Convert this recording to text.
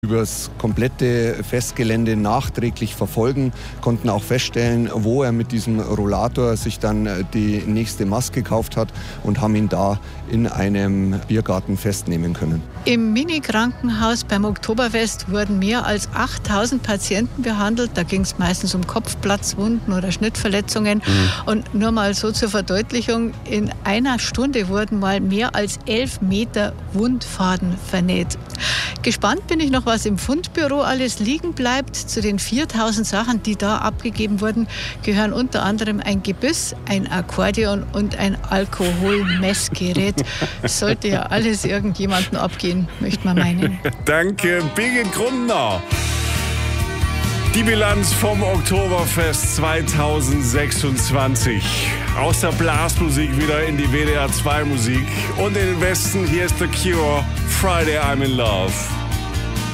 übers komplette Festgelände nachträglich verfolgen, konnten auch feststellen, wo er mit diesem Rollator sich dann die nächste Mast gekauft hat und haben ihn da in einem Biergarten festnehmen können. Im Mini-Krankenhaus beim Oktoberfest wurden mehr als 8000 Patienten behandelt. Da ging es meistens um Kopfplatzwunden oder Schnittverletzungen. Und nur mal so zur Verdeutlichung, in einer Stunde wurden mal mehr als 11 Meter Wundfaden vernäht. Gespannt bin ich noch, was im Fundbüro alles liegen bleibt. Zu den 4000 Sachen, die da abgegeben wurden, gehören unter anderem ein Gebiss, ein Akkordeon und ein Alkoholmessgerät. Sollte ja alles irgendjemandem abgehen, möchte man meinen. Danke, Birgit Grundner. Die Bilanz vom Oktoberfest 2026. Aus der Blasmusik wieder in die WDR 2 Musik. Und in den Westen, hier ist The Cure, Friday I'm in Love.